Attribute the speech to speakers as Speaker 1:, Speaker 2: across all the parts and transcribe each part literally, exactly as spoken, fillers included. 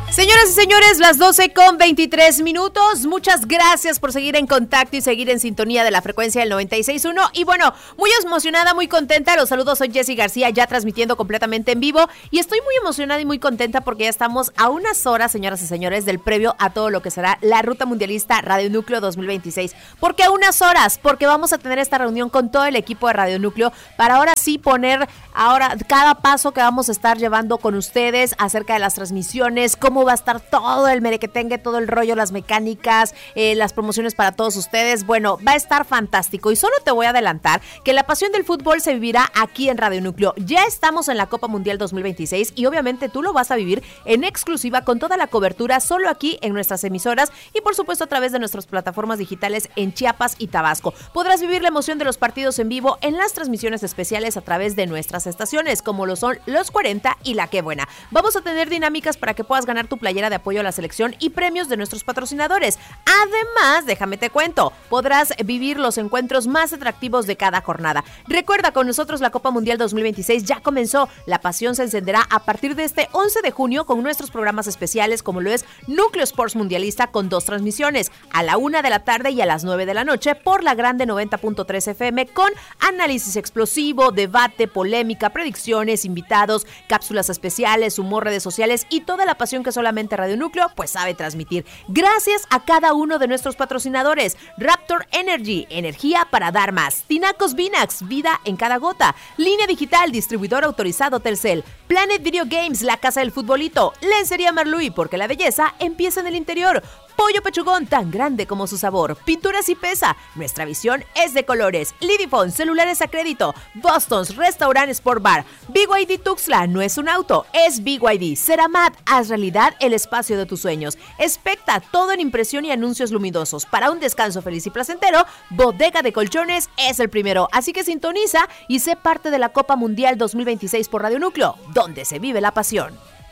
Speaker 1: Señoras y señores, las doce con veintitrés minutos. Muchas gracias por seguir en contacto y seguir en sintonía de la frecuencia del noventa y seis punto uno. Y bueno, muy emocionada, muy contenta. Los saludos, soy Jessy García, ya transmitiendo completamente en vivo. Y estoy muy emocionada y muy contenta porque ya estamos a unas horas, señoras y señores, del previo a todo lo que será la Ruta Mundialista Radio Núcleo dos mil veintiséis. ¿Por qué a unas horas? Porque vamos a tener esta reunión con todo el equipo de Radio Núcleo para ahora sí poner ahora cada paso que vamos a estar llevando con ustedes acerca de las transmisiones, cómo va a estar todo el merequetengue, todo el rollo, las mecánicas, eh, las promociones para todos ustedes. Bueno, va a estar fantástico y solo te voy a adelantar que la pasión del fútbol se vivirá aquí en Radio Núcleo. Ya estamos en la Copa Mundial dos mil veintiséis y obviamente tú lo vas a vivir en exclusiva con toda la cobertura solo aquí en nuestras emisoras y por supuesto a través de nuestras plataformas digitales en Chiapas y Tabasco. Podrás vivir la emoción de los partidos en vivo en las transmisiones especiales a través de nuestras estaciones como lo son Los cuarenta y La Qué Buena. Vamos a tener dinámicas para que puedas ganar tu playera de apoyo a la selección y premios de nuestros patrocinadores. Además, déjame te cuento, podrás vivir los encuentros más atractivos de cada jornada. Recuerda, con nosotros la Copa Mundial dos mil veintiséis ya comenzó. La pasión se encenderá a partir de este once de junio con nuestros programas especiales como lo es Núcleo Sports Mundialista con dos transmisiones, a la una de la tarde y a las nueve de la noche por la Grande noventa punto tres F M con análisis explosivo, debate, polémica, predicciones, invitados, cápsulas especiales, humor, redes sociales y toda la pasión que solamente Radio Núcleo pues sabe transmitir. Gracias a cada uno de nuestros patrocinadores. Raptor Energy, energía para dar más. Tinacos Vinax, vida en cada gota. Línea Digital, distribuidor autorizado Telcel. Planet Video Games, la casa del futbolito. Lencería Marluy, porque la belleza empieza en el interior. Pollo Pechugón, tan grande como su sabor. Pinturas y Pesa, nuestra visión es de colores. Lidifone, celulares a crédito. Boston's, Restaurant Sport Bar. B Y D Tuxtla, no es un auto, es B Y D. Ceramat, haz realidad el espacio de tus sueños. Especta, todo en impresión y anuncios luminosos. Para un descanso feliz y placentero, Bodega de Colchones es el primero. Así que sintoniza y sé parte de la Copa Mundial dos mil veintiséis por Radio Núcleo, donde se vive la pasión.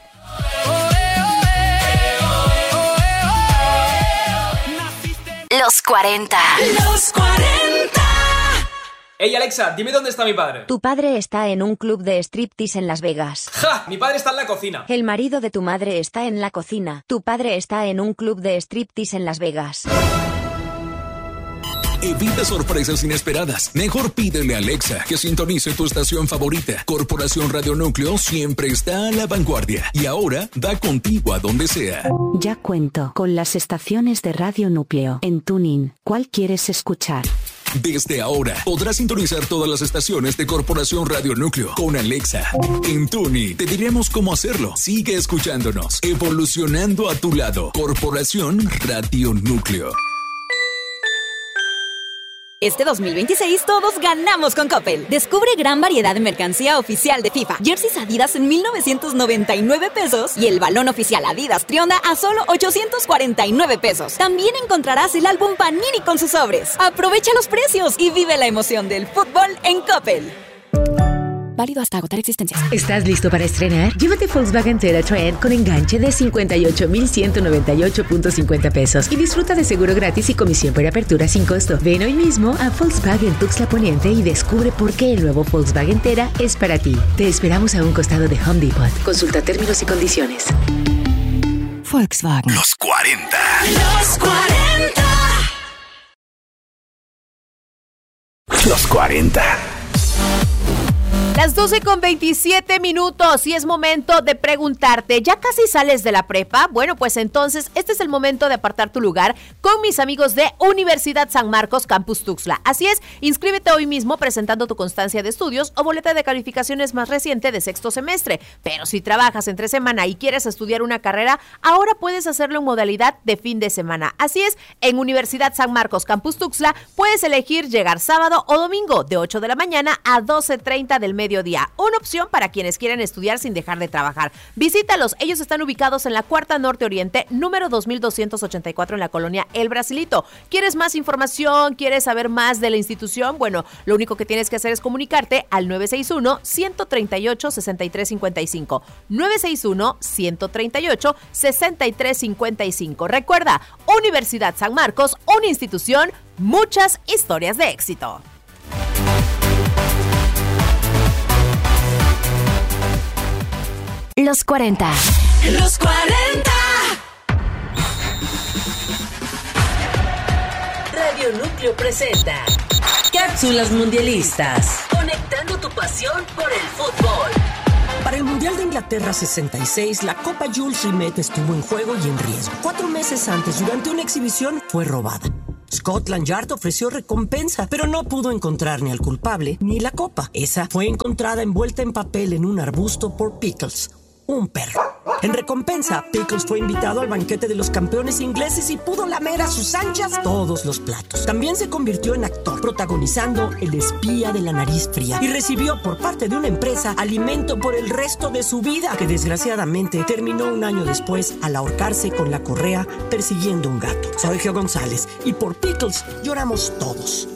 Speaker 2: Los cuarenta.
Speaker 3: Los cuarenta.
Speaker 4: Ey, Alexa, dime dónde está mi padre.
Speaker 2: Tu padre está en un club de striptease en Las Vegas.
Speaker 4: ¡Ja! Mi padre está en la cocina.
Speaker 2: El marido de tu madre está en la cocina. Tu padre está en un club de striptease en Las Vegas.
Speaker 5: Evita sorpresas inesperadas. Mejor pídele a Alexa que sintonice tu estación favorita. Corporación Radio Núcleo siempre está a la vanguardia y ahora va contigo a donde sea.
Speaker 6: Ya cuento con las estaciones de Radio Núcleo en TuneIn. ¿Cuál quieres escuchar?
Speaker 5: Desde ahora podrás sintonizar todas las estaciones de Corporación Radio Núcleo con Alexa. En TuneIn te diremos cómo hacerlo. Sigue escuchándonos, evolucionando a tu lado. Corporación Radio Núcleo.
Speaker 7: Este dos mil veintiséis todos ganamos con Coppel. Descubre gran variedad de mercancía oficial de FIFA. Jerseys Adidas en mil novecientos noventa y nueve pesos y el balón oficial Adidas Trionda a solo ochocientos cuarenta y nueve pesos. También encontrarás el álbum Panini con sus sobres. Aprovecha los precios y vive la emoción del fútbol en Coppel. Válido hasta agotar existencias.
Speaker 8: ¿Estás listo para estrenar? Llévate Volkswagen TerraTrend con enganche de cincuenta y ocho mil ciento noventa y ocho punto cincuenta pesos y disfruta de seguro gratis y comisión por apertura sin costo. Ven hoy mismo a Volkswagen Tuxtla Poniente y descubre por qué el nuevo Volkswagen Terra es para ti. Te esperamos a un costado de Home Depot. Consulta términos y condiciones.
Speaker 6: Volkswagen.
Speaker 5: Los cuarenta.
Speaker 3: Los cuarenta.
Speaker 5: Los cuarenta.
Speaker 1: Las doce con veintisiete minutos y es momento de preguntarte, ¿ya casi sales de la prepa? Bueno, pues entonces este es el momento de apartar tu lugar con mis amigos de Universidad San Marcos Campus Tuxtla. Así es, inscríbete hoy mismo presentando tu constancia de estudios o boleta de calificaciones más reciente de sexto semestre. Pero si trabajas entre semana y quieres estudiar una carrera, ahora puedes hacerlo en modalidad de fin de semana. Así es, en Universidad San Marcos Campus Tuxtla puedes elegir llegar sábado o domingo de ocho de la mañana a doce treinta del mediodía. Una opción para quienes quieren estudiar sin dejar de trabajar. Visítalos, ellos están ubicados en la Cuarta Norte Oriente, número dos mil doscientos ochenta y cuatro en la colonia El Brasilito. ¿Quieres más información? ¿Quieres saber más de la institución? Bueno, lo único que tienes que hacer es comunicarte al nueve seis uno, uno tres ocho, seis tres cinco cinco. nueve seis uno, uno tres ocho, seis tres cinco cinco. Recuerda, Universidad San Marcos, una institución, muchas historias de éxito.
Speaker 2: Los cuarenta.
Speaker 3: Los cuarenta.
Speaker 8: Núcleo presenta Cápsulas Mundialistas, conectando tu pasión por el fútbol.
Speaker 9: Para el Mundial de Inglaterra sesenta y seis, la Copa Jules Rimet estuvo en juego y en riesgo. Cuatro meses antes, durante una exhibición, fue robada. Scotland Yard ofreció recompensa, pero no pudo encontrar ni al culpable ni la copa. Esa fue encontrada envuelta en papel en un arbusto por Pickles, un perro. En recompensa, Pickles fue invitado al banquete de los campeones ingleses y pudo lamer a sus anchas todos los platos. También se convirtió en actor, protagonizando El espía de la nariz fría, y recibió por parte de una empresa alimento por el resto de su vida, que desgraciadamente terminó un año después al ahorcarse con la correa persiguiendo un gato. Soy Geo González y por Pickles lloramos todos.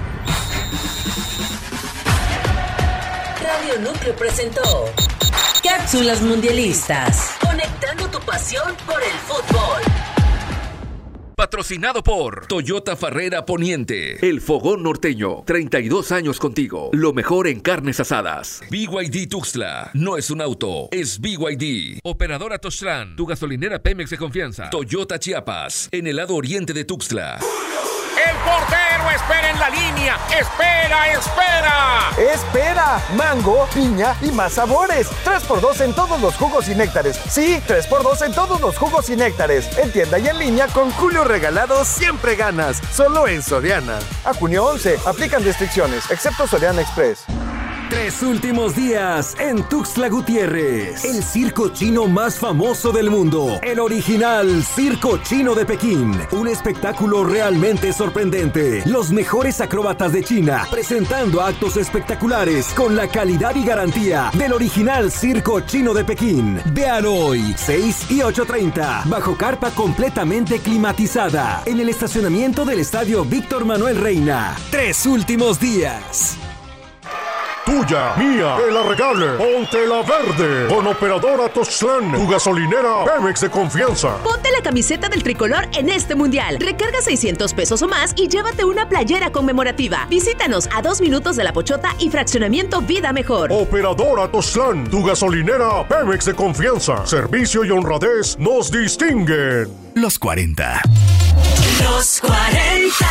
Speaker 8: Radio Núcleo presentó Cápsulas Mundialistas, conectando tu pasión por el fútbol.
Speaker 5: Patrocinado por Toyota Farrera Poniente, El Fogón Norteño, treinta y dos años contigo, lo mejor en carnes asadas. B Y D Tuxtla, no es un auto, es B Y D. Operadora Tuxtlan, tu gasolinera Pemex de confianza. Toyota Chiapas, en el lado oriente de Tuxtla.
Speaker 10: El portero espera en la línea. Espera, espera.
Speaker 11: Espera. Mango, piña y más sabores. tres por dos en todos los jugos y néctares. Sí, tres por dos en todos los jugos y néctares. En tienda y en línea con Julio Regalado siempre ganas. Solo en Soriana. A junio once. Aplican restricciones, excepto Soriana Express.
Speaker 12: Tres últimos días en Tuxtla Gutiérrez. El circo chino más famoso del mundo. El original Circo Chino de Pekín. Un espectáculo realmente sorprendente. Los mejores acróbatas de China presentando actos espectaculares con la calidad y garantía del original Circo Chino de Pekín. Vean hoy, seis y ocho treinta, bajo carpa completamente climatizada, en el estacionamiento del Estadio Víctor Manuel Reina. Tres últimos días.
Speaker 13: Tuya, mía, que la regale, ponte la verde, con Operadora Tuxtlan, tu gasolinera Pemex de confianza.
Speaker 14: Ponte la camiseta del tricolor en este mundial. Recarga seiscientos pesos o más y llévate una playera conmemorativa. Visítanos a dos minutos de La Pochota y Fraccionamiento Vida Mejor.
Speaker 13: Operadora Tuxtlan, tu gasolinera Pemex de confianza. Servicio y honradez nos distinguen.
Speaker 5: Los cuarenta.
Speaker 3: Los cuarenta.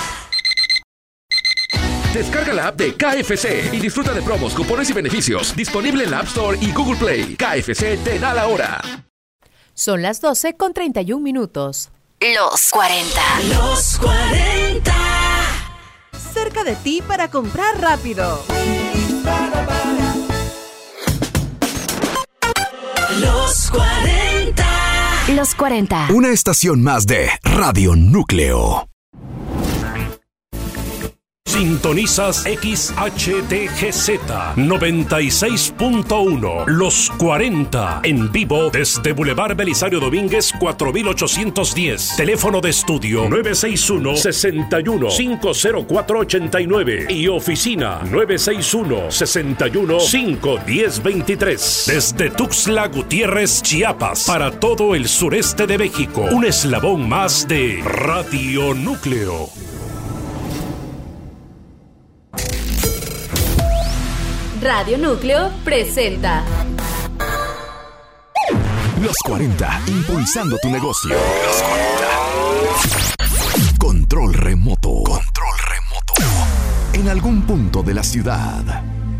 Speaker 5: Descarga la app de K F C y disfruta de promos, cupones y beneficios. Disponible en la App Store y Google Play. K F C te da la hora.
Speaker 1: Son las doce con treinta y un minutos.
Speaker 3: Los cuarenta. Los cuarenta.
Speaker 1: Cerca de ti para comprar rápido.
Speaker 3: Los cuarenta.
Speaker 2: Los cuarenta.
Speaker 5: Una estación más de Radio Núcleo.
Speaker 13: Sintonizas X H T G Z noventa y seis punto uno. Los cuarenta. En vivo desde Boulevard Belisario Domínguez cuatro mil ochocientos diez. Teléfono de estudio nueve seis uno, seis uno, cinco cero cuatro, ocho nueve. Y oficina nueve seis uno, seis uno, cinco uno cero, dos tres. Desde Tuxtla Gutiérrez, Chiapas, para todo el sureste de México. Un eslabón más de Radio Núcleo.
Speaker 14: Radio Núcleo presenta
Speaker 5: Los cuarenta, impulsando tu negocio. Los cuarenta. Control remoto. Control remoto. En algún punto de la ciudad.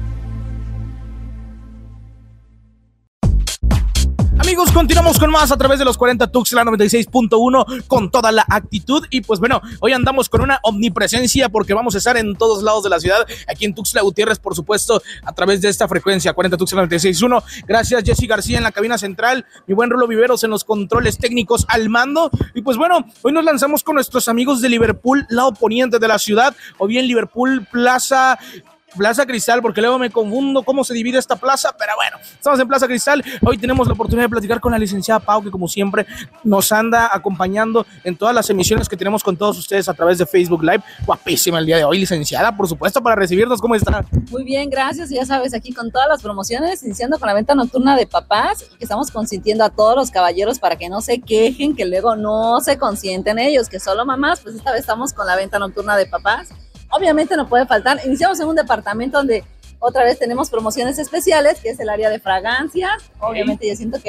Speaker 15: Amigos, continuamos con más a través de los cuarenta Tuxtla noventa y seis punto uno con toda la actitud. Y pues bueno, hoy andamos con una omnipresencia porque vamos a estar en todos lados de la ciudad. Aquí en Tuxtla Gutiérrez, por supuesto, a través de esta frecuencia cuarenta Tuxtla noventa y seis punto uno. Gracias, Jessy García en la cabina central, mi buen Rulo Viveros en los controles técnicos al mando. Y pues bueno, hoy nos lanzamos con nuestros amigos de Liverpool, lado poniente de la ciudad, o bien Liverpool Plaza... Plaza Cristal, porque luego me confundo cómo se divide esta plaza, pero bueno, estamos en Plaza Cristal. Hoy tenemos la oportunidad de platicar con la licenciada Pau, que como siempre nos anda acompañando en todas las emisiones que tenemos con todos ustedes a través de Facebook Live. Guapísima el día de hoy, licenciada, por supuesto, para recibirnos. ¿Cómo está?
Speaker 16: Muy bien, gracias. Ya sabes, aquí con todas las promociones, iniciando con la venta nocturna de papás, que estamos consintiendo a todos los caballeros para que no se quejen, que luego no se consienten ellos, que solo mamás. Pues esta vez estamos con la venta nocturna de papás. Obviamente no puede faltar. Iniciamos en un departamento donde otra vez tenemos promociones especiales, que es el área de fragancias. Obviamente yo siento que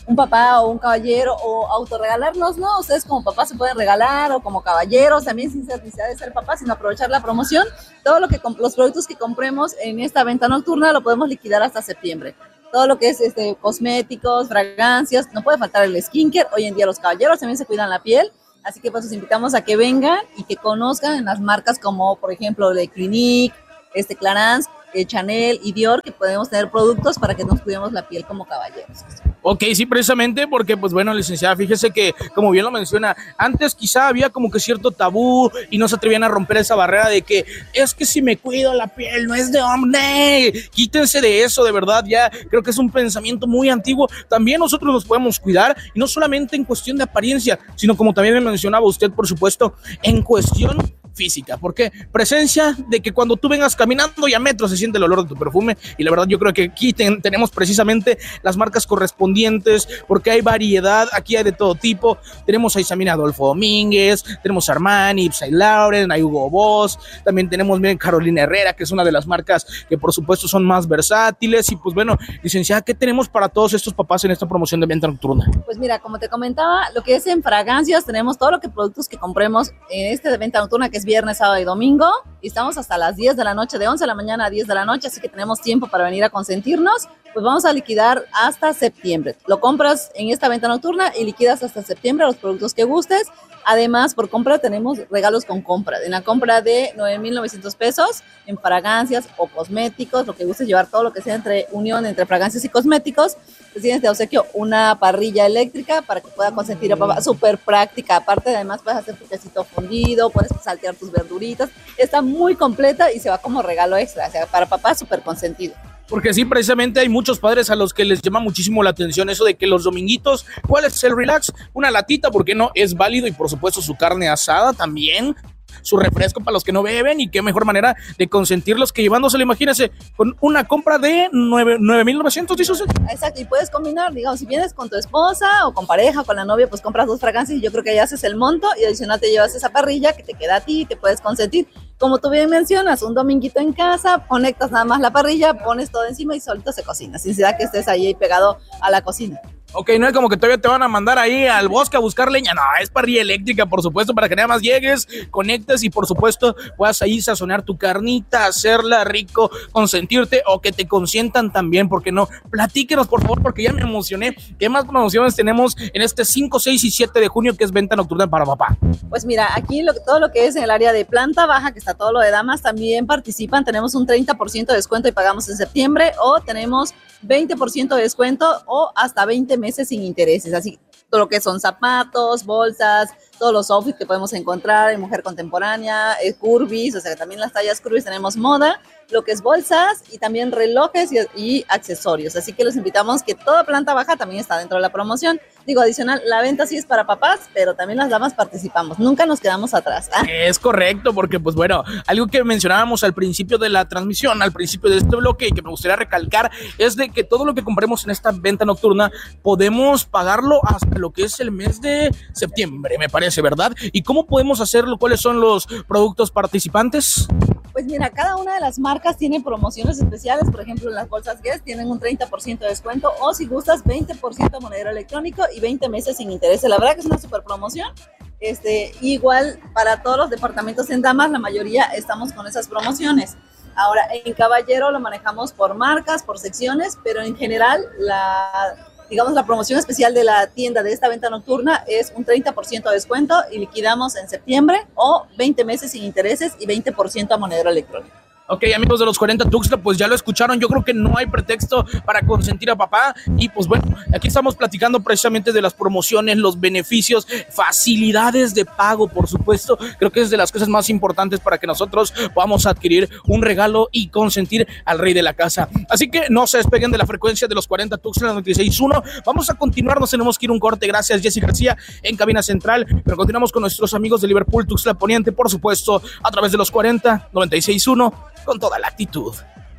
Speaker 16: un papá o un caballero o autorregalarnos, ¿no? Ustedes como papás se pueden regalar o como caballeros, también sin ser necesidad de ser papá, sino aprovechar la promoción. Todo lo que los productos que compremos en esta venta nocturna lo podemos liquidar hasta septiembre. Todo lo que es este, cosméticos, fragancias, no puede faltar el skincare. Hoy en día los caballeros también se cuidan la piel, así que pues los invitamos a que vengan y que conozcan en las marcas como, por ejemplo, de Clinique, este Clarins, eh, Chanel y Dior, que podemos tener productos para que nos cuidemos la piel como caballeros.
Speaker 15: Ok, sí, precisamente porque, pues bueno, licenciada, fíjese que, como bien lo menciona, antes quizá había como que cierto tabú y no se atrevían a romper esa barrera de que es que si me cuido la piel no es de hombre. Quítense de eso, de verdad, ya creo que es un pensamiento muy antiguo. También nosotros nos podemos cuidar y no solamente en cuestión de apariencia, sino como también me mencionaba usted, por supuesto, en cuestión física. ¿Por qué? Presencia de que cuando tú vengas caminando y a metros se siente el olor de tu perfume, y la verdad yo creo que aquí ten, tenemos precisamente las marcas correspondientes, porque hay variedad, aquí hay de todo tipo. Tenemos a Isamina Adolfo Domínguez, tenemos a Armani, Yves Saint Laurent, a Hugo Boss, también tenemos bien Carolina Herrera, que es una de las marcas que por supuesto son más versátiles. Y pues bueno, licenciada, ¿qué tenemos para todos estos papás en esta promoción de venta nocturna?
Speaker 16: Pues mira, como te comentaba, lo que es en fragancias, tenemos todo lo que productos que compremos en este de venta nocturna, que es viernes, sábado y domingo, y estamos hasta las diez de la noche, de once de la mañana a diez de la noche, así que tenemos tiempo para venir a consentirnos. Pues vamos a liquidar hasta septiembre. Lo compras en esta venta nocturna y liquidas hasta septiembre los productos que gustes. Además, por compra tenemos regalos con compra. En la compra de nueve mil novecientos pesos en fragancias o cosméticos, lo que gustes llevar, todo lo que sea entre unión entre fragancias y cosméticos, pues tienes de obsequio una parrilla eléctrica para que pueda consentir a papá, súper práctica. Aparte, además puedes hacer tu quesito fundido, puedes saltear tus verduritas. Está muy completa y se va como regalo extra. O sea, para papá súper consentido.
Speaker 15: Porque sí, precisamente hay muchos padres a los que les llama muchísimo la atención eso de que los dominguitos, ¿cuál es el relax? Una latita, ¿por qué no? Es válido, y por supuesto su carne asada también, su refresco para los que no beben, y qué mejor manera de consentirlos que llevándoselo, imagínense, con una compra de nueve mil novecientos, dice usted.
Speaker 16: Exacto, y puedes combinar, digamos, si vienes con tu esposa o con pareja, con la novia, pues compras dos fragancias y yo creo que ahí haces el monto y adicional te llevas esa parrilla que te queda a ti y te puedes consentir. Como tú bien mencionas, un dominguito en casa, conectas nada más la parrilla, pones todo encima y solito se cocina, sin necesidad que estés ahí pegado a la cocina.
Speaker 15: Ok, no es como que todavía te van a mandar ahí al bosque a buscar leña, no, es parrilla eléctrica, por supuesto, para que nada más llegues, conectes y por supuesto puedas ahí sazonar tu carnita, hacerla rico, consentirte o que te consientan también, porque no, platíquenos por favor, porque ya me emocioné. ¿Qué más promociones tenemos en este cinco, seis y siete de junio que es venta nocturna para papá?
Speaker 16: Pues mira, aquí lo, todo lo que es en el área de planta baja, que está todo lo de damas, también participan, tenemos un treinta por ciento de descuento y pagamos en septiembre, o tenemos veinte por ciento de descuento o hasta veinte meses sin intereses, así todo lo que son zapatos, bolsas, todos los outfits que podemos encontrar en mujer contemporánea, eh, curvis, o sea, también las tallas curvis tenemos moda, lo que es bolsas y también relojes y, y accesorios, así que los invitamos que toda planta baja también está dentro de la promoción. Digo, adicional, la venta sí es para papás, pero también las damas participamos, nunca nos quedamos atrás. ¿Ah?
Speaker 15: Es correcto, porque pues bueno, algo que mencionábamos al principio de la transmisión, al principio de este bloque y que me gustaría recalcar, es de que todo lo que compremos en esta venta nocturna podemos pagarlo hasta lo que es el mes de septiembre, me parece, ¿verdad? ¿Y cómo podemos hacerlo? ¿Cuáles son los productos participantes?
Speaker 16: Pues mira, cada una de las marcas tiene promociones especiales. Por ejemplo, las bolsas Guess tienen un treinta por ciento de descuento, o si gustas veinte por ciento monedero electrónico y veinte meses sin intereses. La verdad que es una super promoción. Este, igual para todos los departamentos en damas, la mayoría estamos con esas promociones. Ahora, en caballero lo manejamos por marcas, por secciones, pero en general la... digamos, la promoción especial de la tienda de esta venta nocturna es un treinta por ciento de descuento y liquidamos en septiembre, o veinte meses sin intereses y veinte por ciento a monedero electrónico.
Speaker 15: Ok, amigos de los cuarenta Tuxtla, pues ya lo escucharon. Yo creo que no hay pretexto para consentir a papá. Y pues bueno, aquí estamos platicando precisamente de las promociones, los beneficios, facilidades de pago, por supuesto. Creo que es de las cosas más importantes para que nosotros podamos adquirir un regalo y consentir al rey de la casa. Así que no se despeguen de la frecuencia de los cuarenta Tuxtla noventa y seis punto uno. Vamos a continuar, nos tenemos que ir un corte. Gracias, Jessy García, en cabina central. Pero continuamos con nuestros amigos de Liverpool, Tuxtla Poniente, por supuesto, a través de los cuarenta noventa y seis punto uno. Con toda la actitud.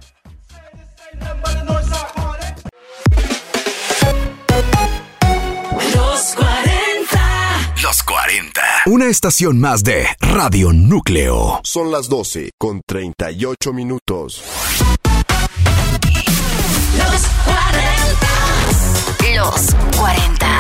Speaker 3: Los cuarenta.
Speaker 17: Los cuarenta. Una estación más de Radio Núcleo.
Speaker 18: Son las doce con treinta y ocho minutos.
Speaker 3: Los cuarenta.
Speaker 2: Los cuarenta.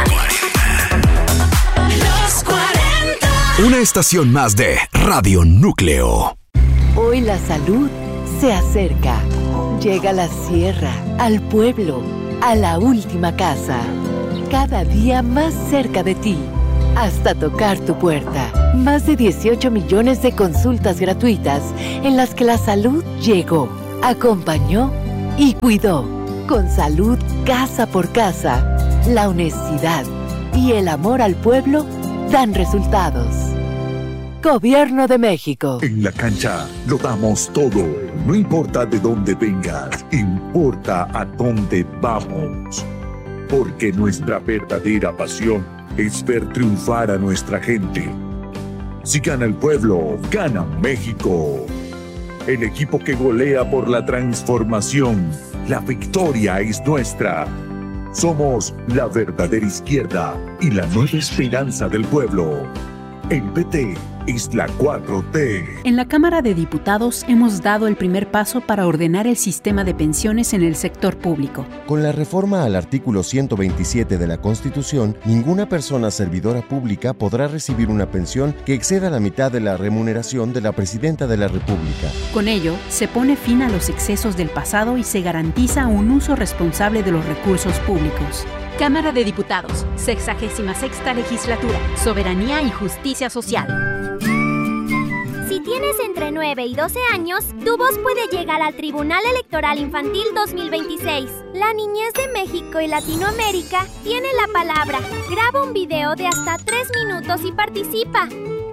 Speaker 3: Los cuarenta.
Speaker 17: Una estación más de Radio Núcleo.
Speaker 19: Hoy la salud se acerca. Llega a la sierra, al pueblo, a la última casa. Cada día más cerca de ti, hasta tocar tu puerta. Más de dieciocho millones de consultas gratuitas en las que la salud llegó, acompañó y cuidó. Con salud casa por casa, la honestidad y el amor al pueblo dan resultados. Gobierno de México.
Speaker 20: En la cancha lo damos todo. No importa de dónde vengas, importa a dónde vamos. Porque nuestra verdadera pasión es ver triunfar a nuestra gente. Si gana el pueblo, gana México. El equipo que golea por la transformación. La victoria es nuestra. Somos la verdadera izquierda y la nueva esperanza del pueblo. El P T es la cuatro T.
Speaker 21: En la Cámara de Diputados hemos dado el primer paso para ordenar el sistema de pensiones en el sector público.
Speaker 22: Con la reforma al artículo ciento veintisiete de la Constitución, ninguna persona servidora pública podrá recibir una pensión que exceda la mitad de la remuneración de la Presidenta de la República.
Speaker 21: Con ello, se pone fin a los excesos del pasado y se garantiza un uso responsable de los recursos públicos.
Speaker 23: Cámara de Diputados, sexagésima sexta legislatura, Soberanía y Justicia Social.
Speaker 24: Si tienes entre nueve y doce años, tu voz puede llegar al Tribunal Electoral Infantil dos mil veintiséis. La niñez de México y Latinoamérica tiene la palabra. Graba un video de hasta tres minutos y participa.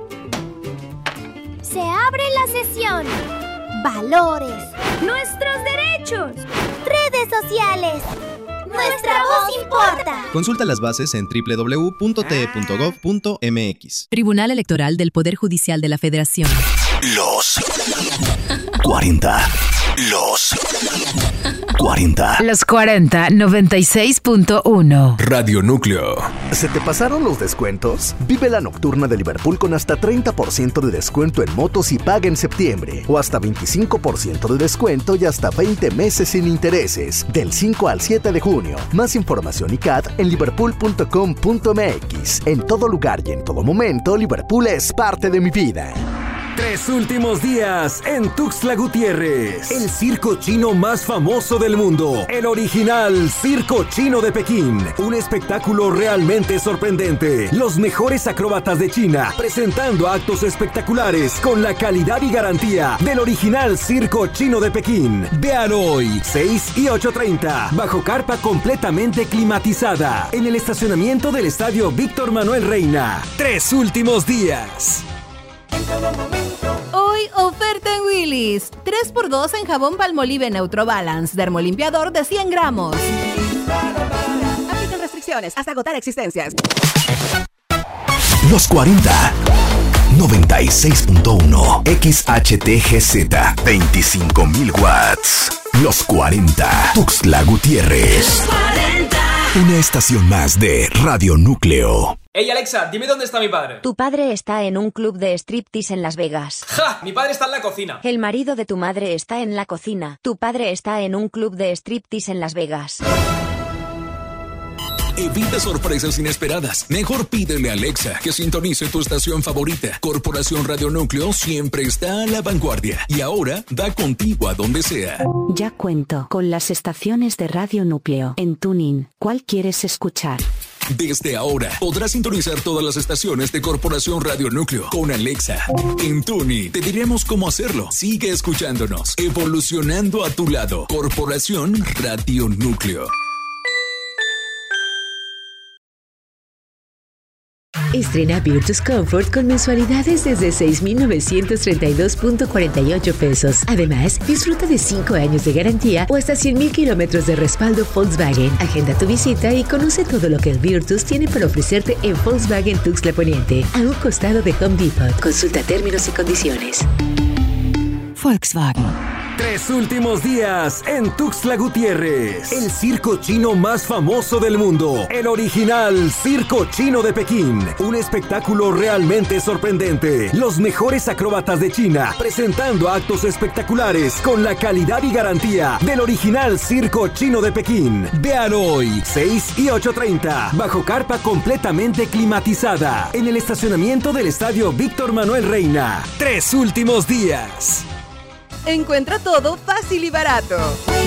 Speaker 24: Se abre la sesión. Valores. Nuestros derechos. Redes sociales. Nuestra voz importa.
Speaker 25: Consulta las bases en doble u doble u doble u punto t e punto gov punto m x.
Speaker 26: Tribunal Electoral del Poder Judicial de la Federación.
Speaker 17: Los cuarenta. Los cuarenta.
Speaker 8: Los cuarenta, noventa y seis punto uno.
Speaker 5: Radio Núcleo.
Speaker 27: ¿Se te pasaron los descuentos? Vive la nocturna de Liverpool con hasta treinta por ciento de descuento en motos y paga en septiembre. O hasta veinticinco por ciento de descuento y hasta veinte meses sin intereses. Del cinco al siete de junio. Más información y C A T en liverpool punto com punto m x. En todo lugar y en todo momento, Liverpool es parte de mi vida.
Speaker 12: Tres últimos días en Tuxtla Gutiérrez. El circo chino más famoso del mundo. El original Circo Chino de Pekín. Un espectáculo realmente sorprendente. Los mejores acróbatas de China presentando actos espectaculares con la calidad y garantía del original Circo Chino de Pekín. Vean hoy, seis y ocho treinta, bajo carpa completamente climatizada, en el estacionamiento del Estadio Víctor Manuel Reina. Tres últimos días.
Speaker 28: Hoy oferta en Willy's. tres por dos en jabón Palmolive Neutro Balance dermolimpiador de cien gramos. Aplican restricciones hasta agotar existencias.
Speaker 17: Los cuarenta. noventa y seis punto uno. X H T G Z. veinticinco mil watts. Los cuarenta. Tuxtla Gutiérrez.
Speaker 3: Los cuarenta.
Speaker 17: Una estación más de Radio Núcleo.
Speaker 4: Ey, Alexa, dime dónde está mi padre.
Speaker 2: Tu padre está en un club de striptease en Las Vegas.
Speaker 4: ¡Ja! Mi padre está en la cocina.
Speaker 2: El marido de tu madre está en la cocina. Tu padre está en un club de striptease en Las Vegas.
Speaker 5: Evita sorpresas inesperadas. Mejor pídele a Alexa que sintonice tu estación favorita. Corporación Radio Núcleo siempre está a la vanguardia. Y ahora da contigo a donde sea.
Speaker 6: Ya cuento con las estaciones de Radio Núcleo. En TuneIn, ¿cuál quieres escuchar?
Speaker 5: Desde ahora podrás sintonizar todas las estaciones de Corporación Radio Núcleo con Alexa. En TuneIn te diremos cómo hacerlo. Sigue escuchándonos, evolucionando a tu lado. Corporación Radio Núcleo.
Speaker 8: Estrena Virtus Comfort con mensualidades desde seis mil novecientos treinta y dos punto cuarenta y ocho pesos. Además, disfruta de cinco años de garantía o hasta cien mil kilómetros de respaldo Volkswagen. Agenda tu visita y conoce todo lo que el Virtus tiene para ofrecerte en Volkswagen Tuxtla Poniente, a un costado de Home Depot. Consulta términos y condiciones. Volkswagen.
Speaker 12: Tres últimos días en Tuxtla Gutiérrez. El circo chino más famoso del mundo. El original Circo Chino de Pekín. Un espectáculo realmente sorprendente. Los mejores acróbatas de China presentando actos espectaculares con la calidad y garantía del original Circo Chino de Pekín. Vean hoy, seis y ocho treinta, bajo carpa completamente climatizada, en el estacionamiento del Estadio Víctor Manuel Reina. Tres últimos días.
Speaker 28: Encuentra todo fácil y barato.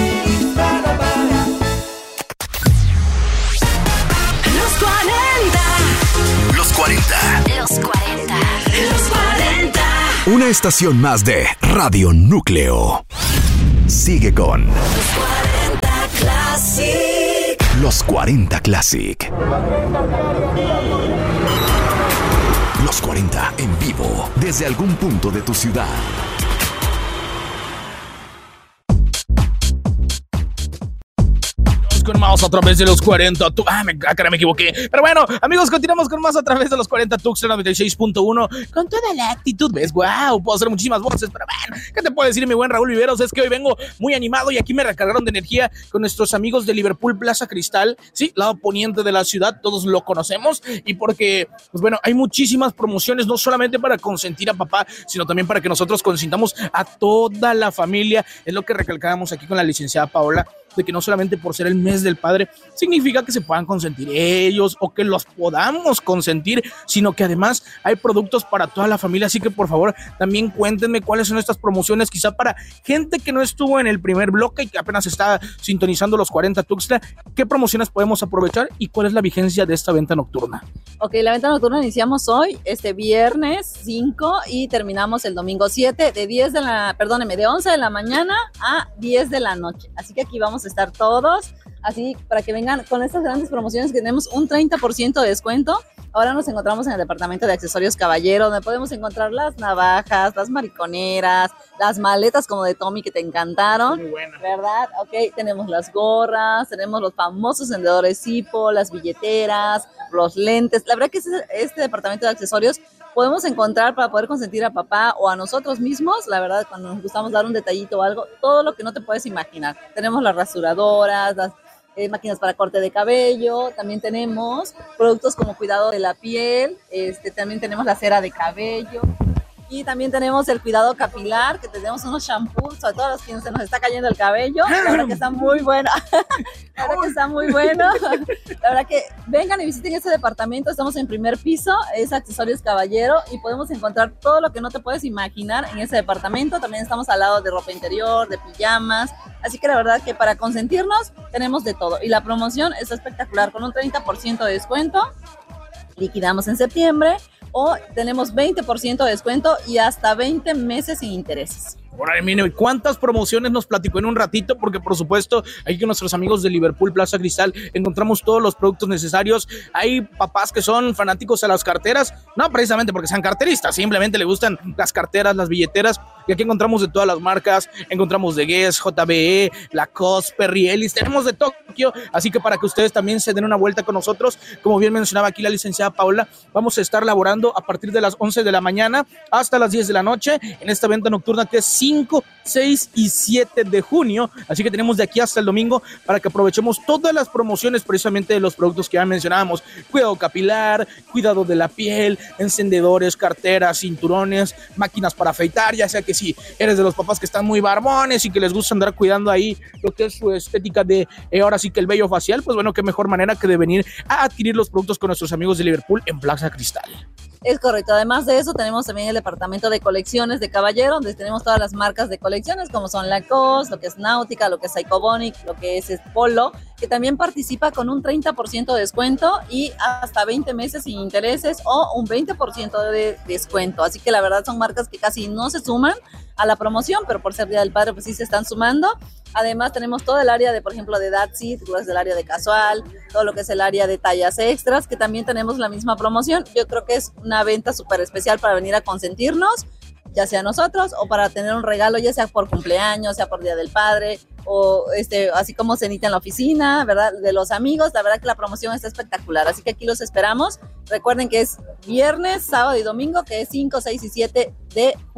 Speaker 3: Los cuarenta.
Speaker 17: Los cuarenta.
Speaker 3: Los cuarenta. Los cuarenta.
Speaker 17: Una estación más de Radio Núcleo. Sigue con
Speaker 3: Los cuarenta Classic.
Speaker 17: Los cuarenta Classic. Los cuarenta en vivo desde algún punto de tu ciudad.
Speaker 15: Con más a través de los cuarenta. Tu- ah, me, ah, caray, me equivoqué. Pero bueno, amigos, continuamos con más a través de los cuarenta Tuxtla noventa y seis punto uno. Con toda la actitud, ¿ves? Wow, puedo hacer muchísimas voces. Pero bueno, ¿qué te puedo decir, mi buen Raúl Viveros? Es que hoy vengo muy animado y aquí me recargaron de energía con nuestros amigos de Liverpool Plaza Cristal. Sí, lado poniente de la ciudad, todos lo conocemos. Y porque, pues bueno, hay muchísimas promociones, no solamente para consentir a papá, sino también para que nosotros consintamos a toda la familia. Es lo que recalcábamos aquí con la licenciada Paola, de que no solamente por ser el mes del padre significa que se puedan consentir ellos o que los podamos consentir, sino que además hay productos para toda la familia. Así que por favor también cuéntenme cuáles son estas promociones, quizá para gente que no estuvo en el primer bloque y que apenas está sintonizando los cuarenta Tuxtla. ¿Qué promociones podemos aprovechar y cuál es la vigencia de esta venta nocturna?
Speaker 1: Ok, la venta nocturna iniciamos hoy, este viernes cinco y terminamos el domingo siete, de diez de la, perdóneme, de once de la mañana a diez de la noche. Así que aquí vamos a estar todos, así para que vengan con estas grandes promociones que tenemos un treinta por ciento de descuento. Ahora nos encontramos en el departamento de accesorios Caballero, donde podemos encontrar las navajas, las mariconeras, las maletas como de Tommy que te encantaron. Muy buena. ¿Verdad? Ok, tenemos las gorras, tenemos los famosos vendedores Zippo, las billeteras, los lentes. La verdad que este, este departamento de accesorios podemos encontrar para poder consentir a papá o a nosotros mismos. La verdad, cuando nos gustamos dar un detallito o algo, todo lo que no te puedes imaginar. Tenemos las rasuradoras, las eh, máquinas para corte de cabello, también tenemos productos como cuidado de la piel, este, también tenemos la cera de cabello. Y también tenemos el cuidado capilar, que tenemos unos shampoos, sobre todo a los que se nos está cayendo el cabello. La verdad que está muy bueno. La verdad que está muy bueno. La verdad que vengan y visiten este departamento. Estamos en primer piso, es Accesorios Caballero, y podemos encontrar todo lo que no te puedes imaginar en ese departamento. También estamos al lado de ropa interior, de pijamas. Así que la verdad que para consentirnos tenemos de todo. Y la promoción está espectacular, con un treinta por ciento de descuento. Liquidamos en septiembre. O tenemos veinte por ciento de descuento y hasta veinte meses sin intereses.
Speaker 15: Ahora, mire, ¿cuántas promociones nos platicó en un ratito? Porque, por supuesto, ahí con nuestros amigos de Liverpool Plaza Cristal encontramos todos los productos necesarios. Hay papás que son fanáticos a las carteras, no precisamente porque sean carteristas, simplemente le gustan las carteras, las billeteras. Y aquí encontramos de todas las marcas, encontramos de Guess, J B E, Lacoste, Perry Ellis, tenemos de Tokio. Así que para que ustedes también se den una vuelta con nosotros, como bien mencionaba aquí la licenciada Paola, vamos a estar laborando a partir de las once de la mañana hasta las diez de la noche en esta venta nocturna que es cinco, seis y siete de junio. Así que tenemos de aquí hasta el domingo para que aprovechemos todas las promociones precisamente de los productos que ya mencionábamos: cuidado capilar, cuidado de la piel, encendedores, carteras, cinturones, máquinas para afeitar, ya sea que si eres de los papás que están muy barbones y que les gusta andar cuidando ahí lo que es su estética de eh, ahora sí que el vello facial, pues bueno, qué mejor manera que de venir a adquirir los productos con nuestros amigos de Liverpool en Plaza Cristal.
Speaker 1: Es correcto. Además de eso, tenemos también el departamento de colecciones de Caballero, donde tenemos todas las marcas de colecciones, como son Lacoste, lo que es Náutica, lo que es Psychobonic, lo que es, es Polo, que también participa con un treinta por ciento de descuento y hasta veinte meses sin intereses o un veinte por ciento de descuento. Así que la verdad son marcas que casi no se suman a la promoción, pero por ser Día del Padre, pues sí se están sumando. Además tenemos todo el área de, por ejemplo, de That's It, todo el área de casual, todo lo que es el área de tallas extras, que también tenemos la misma promoción. Yo creo que es una venta súper especial para venir a consentirnos, ya sea nosotros o para tener un regalo, ya sea por cumpleaños, sea por Día del Padre, o este, así como cenita en la oficina, ¿verdad? De los amigos. La verdad que la promoción está espectacular, así que aquí los esperamos. Recuerden que es viernes, sábado y domingo, que es cinco, seis y siete de junio.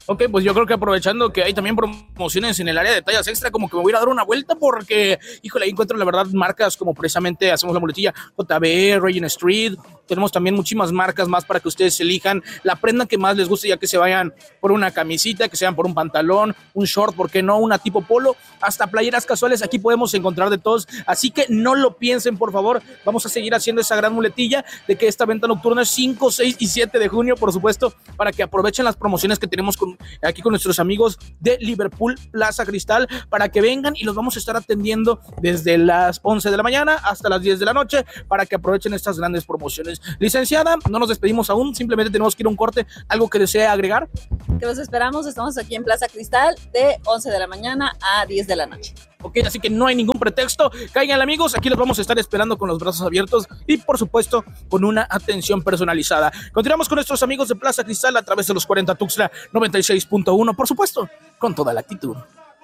Speaker 15: Ok, pues yo creo que aprovechando que hay también promociones en el área de tallas extra, como que me voy a ir a dar una vuelta porque, híjole, ahí encuentro la verdad marcas como precisamente hacemos la muletilla J B, Regent Street. Tenemos también muchísimas marcas más para que ustedes elijan la prenda que más les guste, ya que se vayan por una camisita, que sean por un pantalón, un short, ¿por qué no? Una tipo polo, hasta playeras casuales. Aquí podemos encontrar de todos, así que no lo piensen, por favor. Vamos a seguir haciendo esa gran muletilla de que esta venta nocturna es cinco, seis y siete de junio, por supuesto, para que aprovechen las promociones que tenemos con, aquí con nuestros amigos de Liverpool Plaza Cristal, para que vengan y los vamos a estar atendiendo desde las once de la mañana hasta las diez de la noche, para que aprovechen estas grandes promociones. Licenciada, no nos despedimos aún, simplemente tenemos que ir a un corte. ¿Algo que desea agregar?
Speaker 1: Que los esperamos, estamos aquí en Plaza Cristal de once de la mañana a diez de la noche.
Speaker 15: Ok, así que no hay ningún pretexto. Caigan, amigos, aquí los vamos a estar esperando con los brazos abiertos y, por supuesto, con una atención personalizada. Continuamos con nuestros amigos de Plaza Cristal a través de los cuarenta Tuxtla noventa y seis punto uno, por supuesto, con toda la actitud.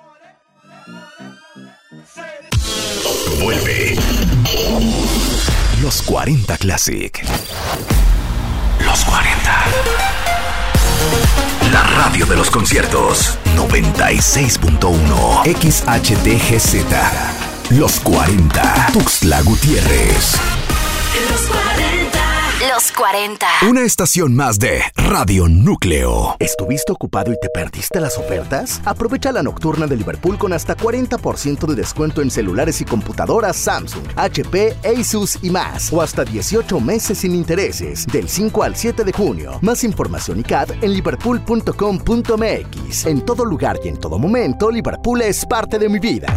Speaker 17: Vuelve Los cuarenta Classic. Los cuarenta. La radio de los conciertos. noventa y seis punto uno X H T G Z. Los cuarenta. Tuxtla Gutiérrez.
Speaker 3: Los cuarenta. Los cuarenta.
Speaker 17: Una estación más de Radio Núcleo.
Speaker 27: ¿Estuviste ocupado y te perdiste las ofertas? Aprovecha la nocturna de Liverpool con hasta cuarenta por ciento de descuento en celulares y computadoras Samsung, H P, Asus y más. O hasta dieciocho meses sin intereses, del cinco al siete de junio. Más información y C A D en liverpool punto com punto m x. En todo lugar y en todo momento, Liverpool es parte de mi vida.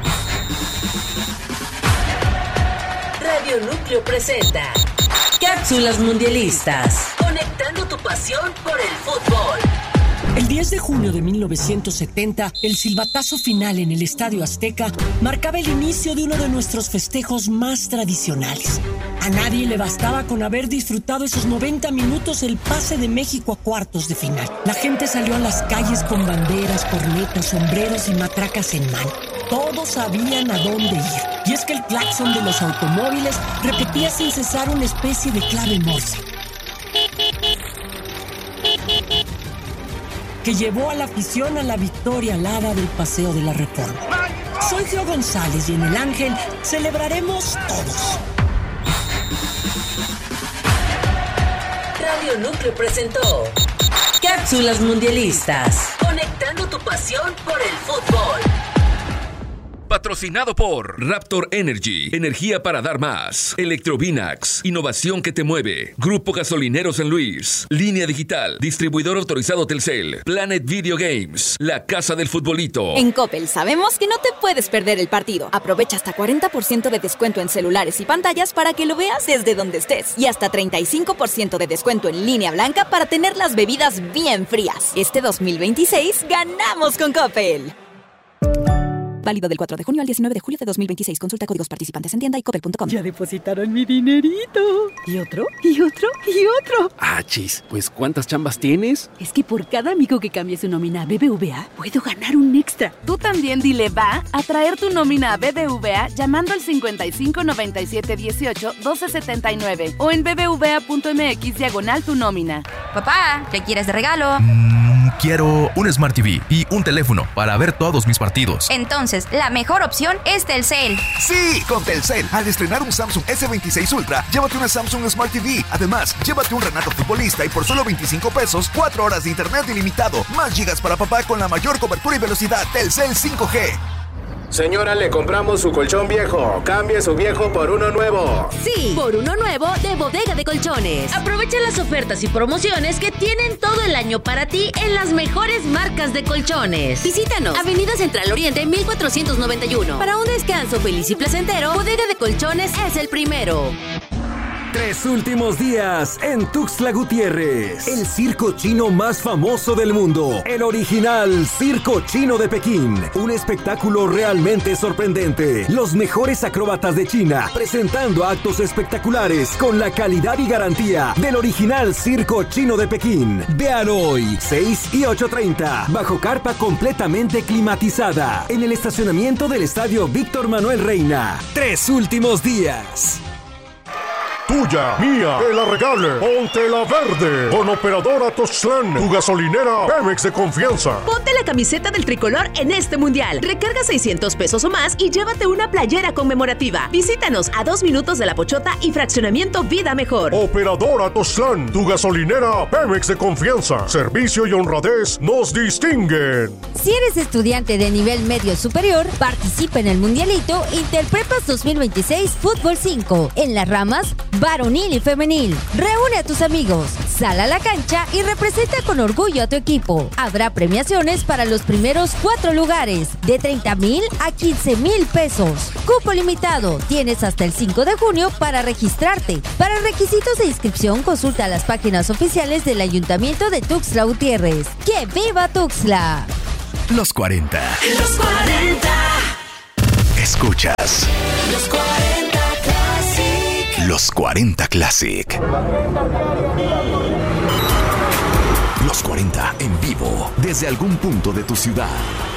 Speaker 7: Radio Núcleo presenta Cápsulas Mundialistas, conectando tu pasión por el fútbol.
Speaker 9: El diez de junio de mil novecientos setenta, el silbatazo final en el Estadio Azteca marcaba el inicio de uno de nuestros festejos más tradicionales. A nadie le bastaba con haber disfrutado esos noventa minutos el pase de México a cuartos de final. La gente salió a las calles con banderas, cornetas, sombreros y matracas en mano. Todos sabían a dónde ir. Y es que el claxon de los automóviles repetía sin cesar una especie de clave morse, que llevó a la afición a la victoria alada del Paseo de la Reforma. Soy Gio González y en El Ángel celebraremos todos.
Speaker 7: Radio Núcleo presentó Cápsulas Mundialistas, conectando tu pasión por el fútbol.
Speaker 5: Patrocinado por Raptor Energy, energía para dar más. Electrovinax, innovación que te mueve. Grupo Gasolinero San Luis. Línea Digital, distribuidor autorizado Telcel. Planet Video Games, la casa del futbolito.
Speaker 10: En Coppel sabemos que no te puedes perder el partido. Aprovecha hasta cuarenta por ciento de descuento en celulares y pantallas para que lo veas desde donde estés. Y hasta treinta y cinco por ciento de descuento en línea blanca para tener las bebidas bien frías. Este dos mil veintiséis ganamos con Coppel. Válido del cuatro de junio al diecinueve de julio de dos mil veintiséis. Consulta códigos participantes en tienda y coppel punto com.
Speaker 11: Ya depositaron mi dinerito. ¿Y otro? ¿Y otro? ¿Y otro?
Speaker 13: Ah, chis, pues ¿cuántas chambas tienes?
Speaker 11: Es que por cada amigo que cambie su nómina a B B V A, puedo ganar un extra.
Speaker 14: Tú también dile va a traer tu nómina a B B V A llamando al cincuenta y cinco noventa y siete dieciocho doce setenta y nueve o en bbva punto mx diagonal tu nómina.
Speaker 16: Papá, ¿qué quieres de regalo?
Speaker 18: Mm, quiero un Smart T V y un teléfono para ver todos mis partidos.
Speaker 16: Entonces, la mejor opción es Telcel.
Speaker 29: Sí, con Telcel. Al estrenar un Samsung S veintiséis Ultra, llévate una Samsung Smart T V. Además, llévate un Renato Futbolista y por solo veinticinco pesos, cuatro horas de internet ilimitado, más gigas para papá con la mayor cobertura y velocidad. Telcel cinco G.
Speaker 30: Señora, le compramos su colchón viejo. Cambie su viejo por uno nuevo.
Speaker 28: Sí, por uno nuevo de Bodega de Colchones. Aprovecha las ofertas y promociones que tienen todo el año para ti en las mejores marcas de colchones. Visítanos, Avenida Central Oriente mil cuatrocientos noventa y uno. Para un descanso feliz y placentero, Bodega de Colchones es el primero.
Speaker 12: Tres últimos días en Tuxtla Gutiérrez. El circo chino más famoso del mundo. El original Circo Chino de Pekín. Un espectáculo realmente sorprendente. Los mejores acróbatas de China presentando actos espectaculares con la calidad y garantía del original Circo Chino de Pekín. Vean hoy, seis y ocho treinta, bajo carpa completamente climatizada, en el estacionamiento del Estadio Víctor Manuel Reina. Tres últimos días.
Speaker 2: Tuya, mía, que la regale. Ponte la verde. Con Operadora Tuxtlan, tu gasolinera Pemex de confianza.
Speaker 8: Ponte la camiseta del tricolor en este mundial. Recarga seiscientos pesos o más y llévate una playera conmemorativa. Visítanos a dos minutos de La Pochota y Fraccionamiento Vida Mejor.
Speaker 2: Operadora Tuxtlan, tu gasolinera Pemex de confianza. Servicio y honradez nos distinguen.
Speaker 4: Si eres estudiante de nivel medio superior, participa en el Mundialito Interprepas dos mil veintiséis Fútbol cinco en las ramas varonil y femenil. Reúne a tus amigos, sal a la cancha y representa con orgullo a tu equipo. Habrá premiaciones para los primeros cuatro lugares, de treinta mil a quince mil pesos. Cupo limitado, tienes hasta el cinco de junio para registrarte. Para requisitos de inscripción, consulta las páginas oficiales del Ayuntamiento de Tuxtla Gutiérrez. ¡Que viva Tuxtla!
Speaker 17: Los cuarenta.
Speaker 3: Los cuarenta.
Speaker 17: Escuchas.
Speaker 3: Los cuarenta Classic.
Speaker 17: Los cuarenta Classic. Los cuarenta en vivo desde algún punto de tu ciudad.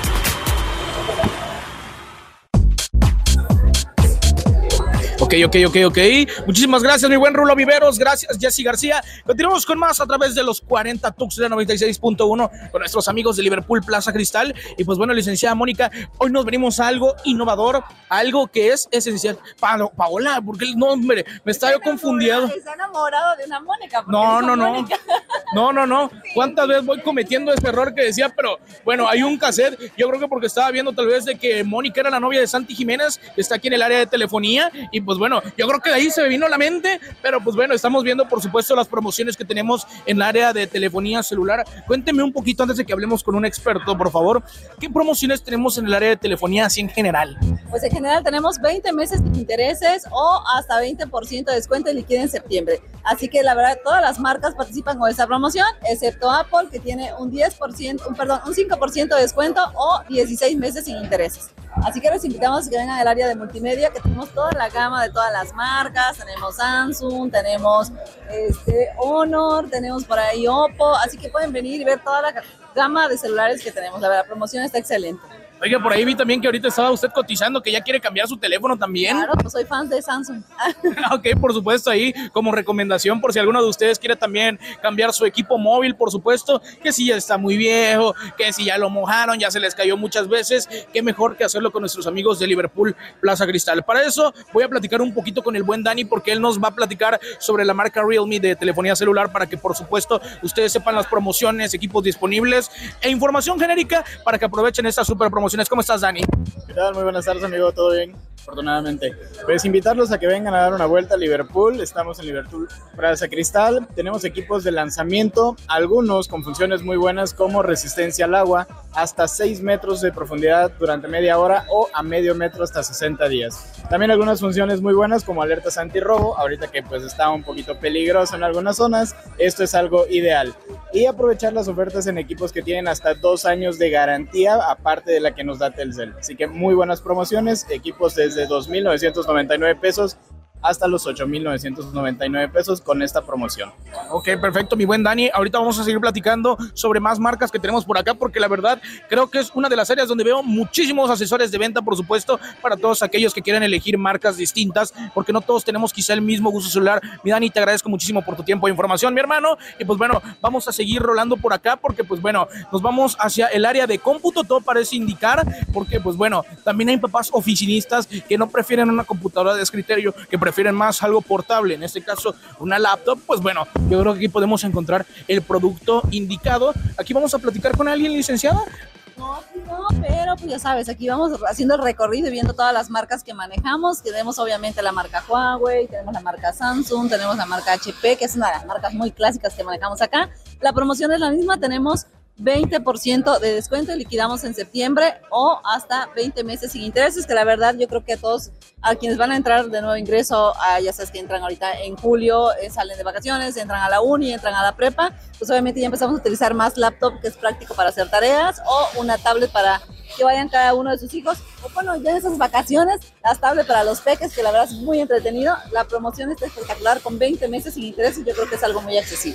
Speaker 15: Ok, ok, ok, ok. Muchísimas gracias, mi buen Rulo Viveros. Gracias, Jessy García. Continuamos con más a través de los cuarenta Tuxtla noventa y seis punto uno con nuestros amigos de Liverpool Plaza Cristal. Y pues bueno, licenciada Mónica, hoy nos venimos a algo innovador, algo que es esencial. Pa Paola, porque el nombre me está yo confundido.
Speaker 1: Está enamorado de una Mónica.
Speaker 15: No, no, no. No, no, no. ¿Cuántas veces voy cometiendo este error que decía? Pero bueno, hay un cassette. Yo creo que porque estaba viendo tal vez de que Mónica era la novia de Santi Jiménez, que está aquí en el área de telefonía. Y pues bueno, yo creo que de ahí se me vino a la mente, pero pues bueno, estamos viendo por supuesto las promociones que tenemos en el área de telefonía celular. Cuénteme un poquito antes de que hablemos con un experto, por favor, ¿qué promociones tenemos en el área de telefonía así en general?
Speaker 1: Pues en general tenemos veinte meses sin intereses o hasta veinte por ciento de descuento y liquidez en septiembre. Así que la verdad todas las marcas participan con esta promoción, excepto Apple, que tiene un diez por ciento, un, perdón, un cinco por ciento de descuento o dieciséis meses sin intereses. Así que les invitamos a que vengan al área de multimedia, que tenemos toda la gama de todas las marcas. Tenemos Samsung, tenemos este, Honor, tenemos por ahí Oppo, así que pueden venir y ver toda la gama de celulares que tenemos. La verdad, la promoción está excelente.
Speaker 15: Oiga, por ahí vi también que ahorita estaba usted cotizando que ya quiere cambiar su teléfono también.
Speaker 1: Claro, pues soy fan de Samsung.
Speaker 15: Ok, por supuesto, ahí como recomendación por si alguno de ustedes quiere también cambiar su equipo móvil, por supuesto, que si ya está muy viejo, que si ya lo mojaron, ya se les cayó muchas veces, qué mejor que hacerlo con nuestros amigos de Liverpool Plaza Cristal. Para eso voy a platicar un poquito con el buen Dani, porque él nos va a platicar sobre la marca Realme de telefonía celular, para que por supuesto ustedes sepan las promociones, equipos disponibles e información genérica para que aprovechen estas super promociones. ¿Cómo estás, Dani?
Speaker 19: ¿Qué tal? Muy buenas tardes, amigo. ¿Todo bien? Afortunadamente. Pues invitarlos a que vengan a dar una vuelta a Liverpool. Estamos en Liverpool Plaza Cristal. Tenemos equipos de lanzamiento, algunos con funciones muy buenas como resistencia al agua, hasta seis metros de profundidad durante media hora o a medio metro hasta sesenta días. También algunas funciones muy buenas como alertas antirrobo, ahorita que pues está un poquito peligroso en algunas zonas, esto es algo ideal. Y aprovechar las ofertas en equipos que tienen hasta dos años de garantía, aparte de la que nos da Telcel. Así que muy buenas promociones, equipos desde dos mil novecientos noventa y nueve pesos hasta los ocho mil novecientos noventa y nueve pesos con esta promoción.
Speaker 15: Ok, perfecto, mi buen Dani. Ahorita vamos a seguir platicando sobre más marcas que tenemos por acá, porque la verdad creo que es una de las áreas donde veo muchísimos asesores de venta, por supuesto, para todos aquellos que quieren elegir marcas distintas, porque no todos tenemos quizá el mismo gusto celular. Mi Dani, te agradezco muchísimo por tu tiempo e información, mi hermano. Y pues bueno, vamos a seguir rolando por acá, porque pues bueno, nos vamos hacia el área de cómputo, todo parece indicar, porque pues bueno, también hay papás oficinistas que no prefieren una computadora de escritorio, que prefieren más algo portable, en este caso una laptop. Pues bueno, yo creo que aquí podemos encontrar el producto indicado. Aquí vamos a platicar con alguien, licenciada.
Speaker 1: No, aquí no, pero pues ya sabes, aquí vamos haciendo el recorrido y viendo todas las marcas que manejamos. Tenemos obviamente la marca Huawei, tenemos la marca Samsung, tenemos la marca H P, que es una de las marcas muy clásicas que manejamos acá. La promoción es la misma, tenemos veinte por ciento de descuento y liquidamos en septiembre o hasta veinte meses sin intereses, que la verdad yo creo que a todos, a quienes van a entrar de nuevo ingreso, a, ya sabes que entran ahorita en julio, eh, salen de vacaciones, entran a la uni, entran a la prepa, pues obviamente ya empezamos a utilizar más laptop, que es práctico para hacer tareas, o una tablet para que vayan cada uno de sus hijos, o bueno, ya en esas vacaciones, las tablets para los peques, que la verdad es muy entretenido. La promoción está espectacular con veinte meses sin intereses, yo creo que es algo muy accesible.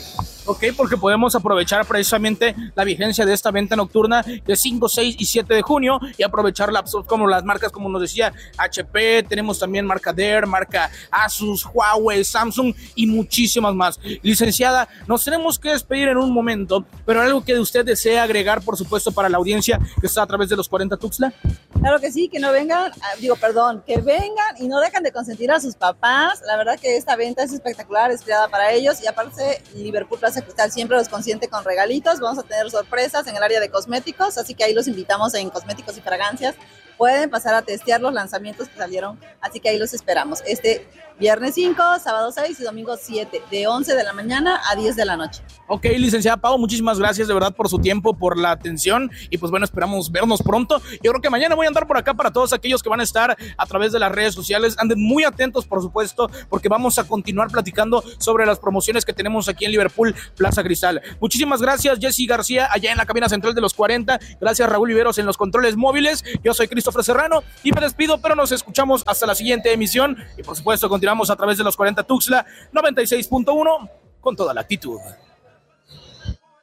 Speaker 15: Ok, porque podemos aprovechar precisamente la vigencia de esta venta nocturna de cinco, seis y siete de junio y aprovechar la, como las marcas, como nos decía, H P, tenemos también marca Dell, marca Asus, Huawei, Samsung y muchísimas más. Licenciada, nos tenemos que despedir en un momento, pero algo que usted desea agregar, por supuesto, para la audiencia que está a través de los cuarenta Tuxtla.
Speaker 1: Claro que sí, que no vengan, digo, perdón, que vengan y no dejan de consentir a sus papás. La verdad que esta venta es espectacular, es creada para ellos y aparte Liverpool Plaza Cristal siempre los consiente con regalitos. Vamos a tener sorpresas en el área de cosméticos, así que ahí los invitamos en cosméticos y fragancias. Pueden pasar a testear los lanzamientos que salieron, así que ahí los esperamos. Este viernes cinco, sábado seis y domingo siete, de once de la mañana a diez de la noche.
Speaker 15: Ok, licenciada Pau, muchísimas gracias de verdad por su tiempo, por la atención y pues bueno, esperamos vernos pronto. Yo creo que mañana voy a andar por acá para todos aquellos que van a estar a través de las redes sociales. Anden muy atentos, por supuesto, porque vamos a continuar platicando sobre las promociones que tenemos aquí en Liverpool Plaza Cristal. Muchísimas gracias, Jessy García, allá en la cabina central de los cuarenta. Gracias, Raúl Viveros, en los controles móviles. Yo soy Christopher Serrano y me despido, pero nos escuchamos hasta la siguiente emisión y por supuesto continuamos a través de los cuarenta Tuxtla noventa y seis punto uno con toda la actitud.